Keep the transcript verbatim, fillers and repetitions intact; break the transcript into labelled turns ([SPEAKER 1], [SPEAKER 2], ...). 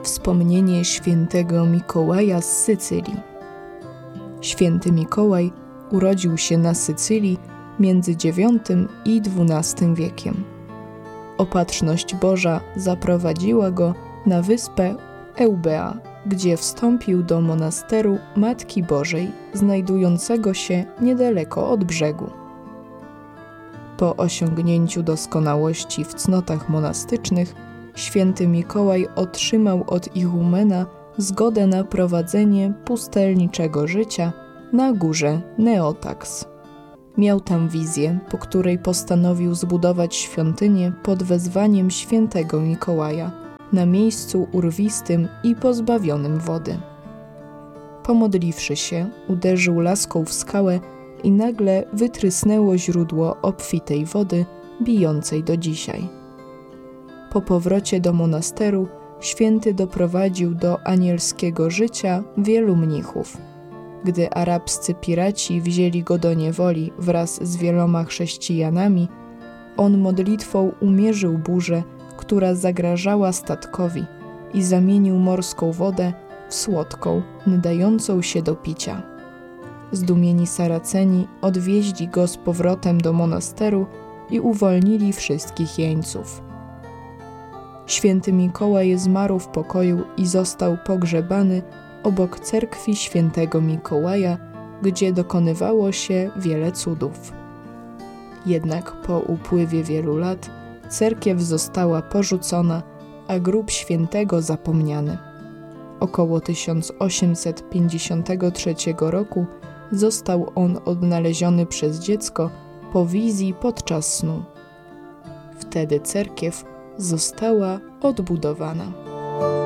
[SPEAKER 1] Wspomnienie świętego Mikołaja z Sycylii. Święty Mikołaj urodził się na Sycylii między dziewiątym i dwunastym wiekiem. Opatrzność Boża zaprowadziła go na wyspę Eubea, gdzie wstąpił do monasteru Matki Bożej, znajdującego się niedaleko od brzegu. Po osiągnięciu doskonałości w cnotach monastycznych, święty Mikołaj otrzymał od igumena zgodę na prowadzenie pustelniczego życia na górze Neotax. Miał tam wizję, po której postanowił zbudować świątynię pod wezwaniem świętego Mikołaja na miejscu urwistym i pozbawionym wody. Pomodliwszy się, uderzył laską w skałę i nagle wytrysnęło źródło obfitej wody, bijącej do dzisiaj. Po powrocie do monasteru święty doprowadził do anielskiego życia wielu mnichów. Gdy arabscy piraci wzięli go do niewoli wraz z wieloma chrześcijanami, on modlitwą umierzył burzę, która zagrażała statkowi, i zamienił morską wodę w słodką, nadającą się do picia. Zdumieni Saraceni odwieźli go z powrotem do monasteru i uwolnili wszystkich jeńców. Święty Mikołaj zmarł w pokoju i został pogrzebany obok cerkwi świętego Mikołaja, gdzie dokonywało się wiele cudów. Jednak po upływie wielu lat cerkiew została porzucona, a grób świętego zapomniany. Około tysiąc osiemset pięćdziesiątego trzeciego roku został on odnaleziony przez dziecko po wizji podczas snu. Wtedy cerkiew została odbudowana.